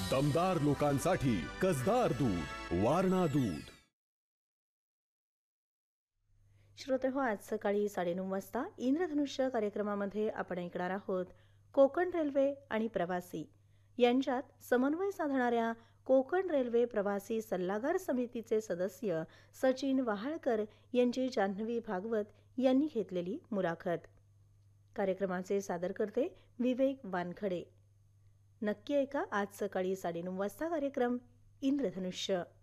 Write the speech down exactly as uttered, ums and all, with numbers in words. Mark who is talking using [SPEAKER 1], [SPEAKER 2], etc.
[SPEAKER 1] दमदार लोकांसाठी कसदार दूध, वारणा दूध.
[SPEAKER 2] श्रोते हो, आज सकाळी साडेनऊ वाजता इंद्रधनुष्य कार्यक्रमामध्ये आपण ऐकणार आहोत कोकण रेल्वे आणि प्रवासी यांच्यात समन्वय साधणाऱ्या कोकण रेल्वे प्रवासी सल्लागार समितीचे सदस्य सचिन वहाळकर यांची जान्हवी भागवत यांनी घेतलेली मुलाखत. कार्यक्रमाचे सादरकर्ते विवेक वानखडे. नक्की ऐका आज सकाळी साडेनऊ वाजता कार्यक्रम इंद्रधनुष्य.